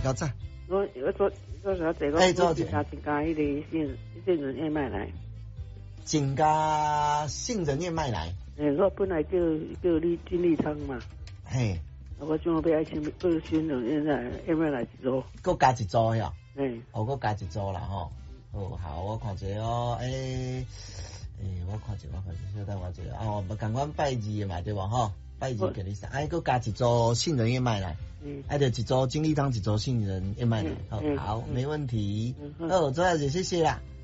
较早。 我做啥这个？做其他增加迄个杏仁燕麦奶。 增加杏仁燕麦奶。 我本来叫你金利汤嘛。 嘿。 我准备爱杏仁燕麦奶一组。 搁加一组呀？搁加一组啦吼。好，我看一下哦。我看一下，稍等我一下。无共阮拜二的嘛，对无吼？拜二给你送，搁加一组杏仁燕麦奶。就一组金利汤，一组杏仁燕麦奶。好，没问题。好，周小姐，谢谢啦。